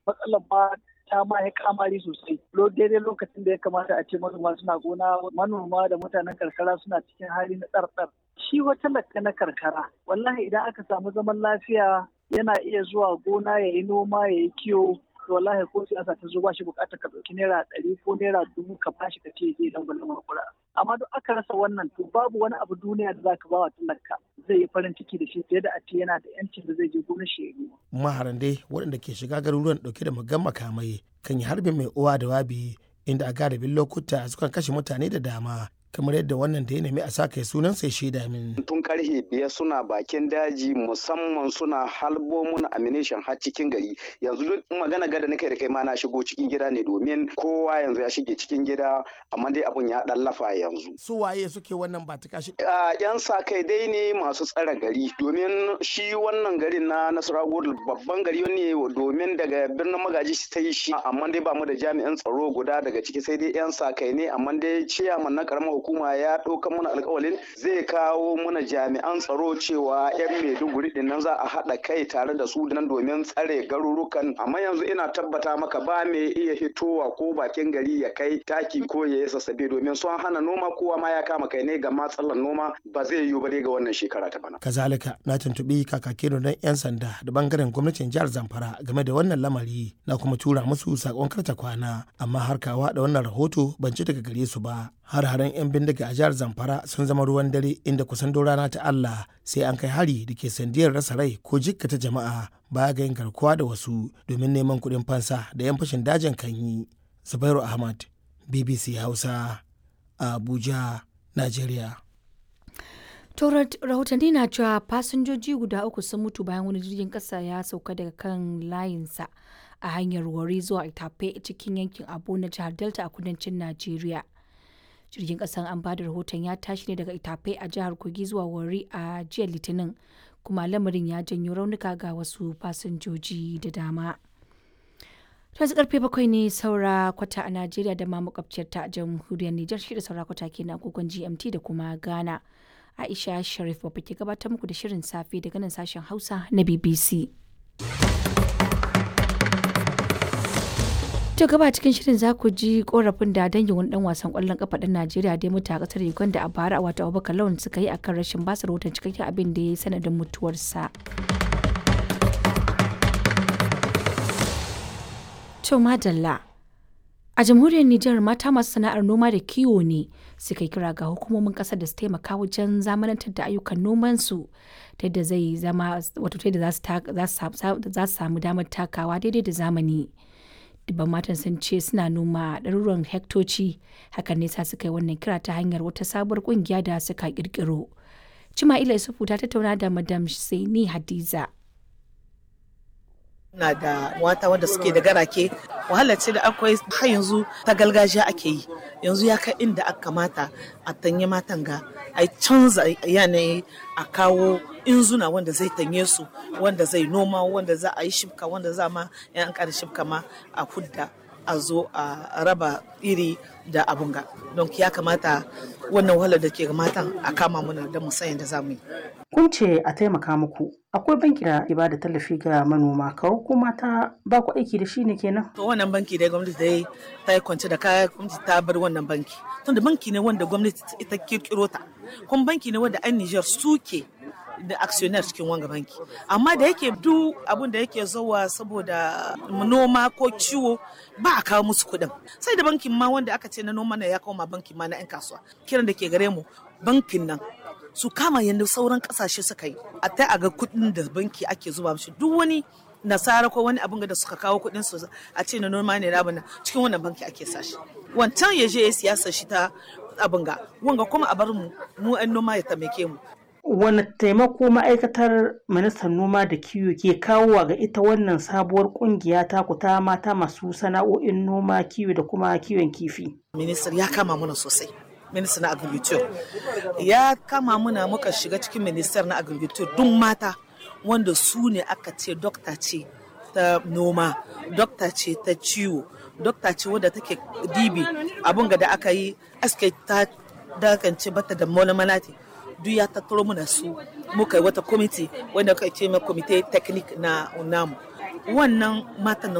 matsalar ma ta ma ya kamari sosai. Daidai lokacin da ya kamata a ce manoma suna gona, manoma da mutanen karkara suna cikin hali na ɗarɗar. Shi wata lakka na karkara, wallahi idan aka samu zaman lafiya yana iya zuwa gona ya yi noma ya yi kiwo. Wallahi ko siyasa ta zo ba shi bukatar ka ɗauki naira 100 ko naira 1000 ka bashi ka ce zai dan gwalin makura. Amma duk aka rasa wannan to babu wani abu duniya da zaka ba wa talaka zai yi farin ciki da shi fiye da a ce yana da yancin da zai je gonar shi ya yi. Maharan dai waɗanda ke shiga garuruwan ɗauke da muggan makamai kan yi harbin mai uwa da wabi inda a galibin lokuta sukan kashe mutane da dama. Kamar yadda wannan da ya nemi a saka sunan sai shaida min. Tun karfe 5 suna bakin daji musamman suna halbo mun ammunition har cikin gari. Yanzu duk magana gada nake da kai ma na shigo cikin gida ne domin kowa yanzu ya shige cikin gida amma dai abun ya dan lafa yanzu. Su waye suke wannan ba ta kashi? Yan sa kai dai ne masu tsare gari domin shi wannan garin na Nasarawa babban gari ne domin daga birnin Magaji ta yi shi amma dai ba mu da jami'an tsaro guda daga ciki sai dai yan sa kai ne amma dai ciyaman na karamar hukuma ya ɗauka mana alƙawalin zai kawo mana jami'an tsaro cewa 'yan Maiduguri din nan za a haɗa kai tare da su nan domin tsare garurukan amma yanzu ina tabbata maka ba mai iya hitowa ko bakin gari ya kai taki ko ya yi sassabe domin sun hana noma kowa ma ya kama kai ne ga matsalar noma ba zai yiwu ba dai ga wannan shekara ta bana. Kazalika na tuntuɓi kakakin don 'yan sanda da bangaren gwamnatin jihar Zamfara game da wannan lamari na kuma tura musu sakon karta kwana amma har kawa da wannan rahoto ban ci daga gare su ba. Har-haren 'yan bindiga a jihar Zamfara sun zama ruwan dare inda kusan rana ta Allah sai an kai hari da ke sandiyar rasa rai ko jikkata jama'a baya ga yin garkuwa da wasu domin neman kuɗin fansa da 'yan fashin dajin kan yi. Zubairu Ahmad, BBC Hausa, Abuja, Najeriya. Rahotanni na cewa fasinjoji guda 3 sun mutu bayan wani jirgin ƙasa ya sauka daga kan layinsa a hanyar Warri zuwa Itape cikin yankin Abo na jihar Delta a kudancin Najeriya. Jirgin kasan an bada rahoton ya tashi ne daga Itape a jihar Kogi zuwa Warri a jiya Litinin kuma lamarin ya janyo raunuka ga wasu fasinjoji da dama. Yanzu karfe 7 ne saura kwata a Najeriya da ma makwabciyar ta jamhuriyar Nijar shi da saura kwata ke na agogon GMT da kuma Ghana. Aisha Sharif babba ke gabatar muku da shirin safe daga nan sashen Hausa na BBC. To gaba cikin shirin za ku ji korafin da dangin wani dan wasan kwallon kafa ɗan Najeriya da ya mutu a kasar Uganda a bara a wata Abubakar Lawan suka yi akan rashin basa rahoton cikakken abin da ya yi sanadin mutuwarsa. To madalla. A jamhuriyar Nijar mata masu sana'ar noma da kiwo ne suka yi kira ga hukumomin kasar da su taimaka wajen zamanantar da ayyukan nomansu ta yadda zai zama wato ta yadda za su samu damar takawa daidai da zamani. Dubban matan sun ce suna noma ɗaruruwan hektoci hakan ne sa suka yi wannan kira ta hanyar wata sabuwar ƙungiya da suka ƙirƙiro. Cima'ila Isufu ta tattauna da Madam Saini Hadiza. Na da wata wanda suke da garake wahala ce da akwai har yanzu ta gargajiya ake yi yanzu ya kai inda aka kamata a tanye matan ga a canza yanayi a kawo inzuna wanda zai tanye su wanda zai noma wanda za a yi shibka wanda za ma yan an ƙara shibka ma a hudda a zo a raba iri da abunga don ya kamata wannan wahalar da ke ga matan a kama muna da musayin da za mu yi. Kun ce a taimaka muku akwai banki da ke bada tallafi ga manoma kawo kuma ta ba ku aiki da shi ne kenan? To wannan banki dai gwamnati dai ta yi kwance da kaya gwamnati ta bar wannan banki tunda banki ne wanda gwamnati ita kirkiro ta kuma banki ne wanda an Niger suke da actionnaire cikin wanga banki amma da yake duk abin da yake zuwa saboda noma ko ciwo ba a kawo musu kuɗin sai da bankin ma wanda aka ce na noma na ya kawo ma bankin ma na 'yan kasuwa kiran da ke gare mu bankin nan su kama yadda sauran kasashe suka yi a ta a ga kuɗin da banki ake zuba mishi duk wani nasara ko wani abin da suka kawo kuɗin su a ce na noma ne rabana cikin wannan banki ake sashi wancan ya je ya siyasa shi ta abin ga wanga kuma a bar mu 'yan noma ya tamake mu. Wani taimako ma'aikatar ministan noma da kiwo ke kawowa ga ita wannan sabuwar kungiya ta ta mata masu sana'o'in noma kiwo da kuma kiwon kifi? Ministan ya kama mana sosai. Ministan na agriculture ya kama muna muka shiga cikin ministar na agriculture duk mata wanda su ne aka ce dokta ce ta noma, dokta ce ta ciwo, dokta ce wadda take dibi abun ga da aka yi aske ta dakance bata da malamalati duk ya tattaro muna su muka yi wata kwamiti wanda aka ce mai kwamite technique na namu wannan matan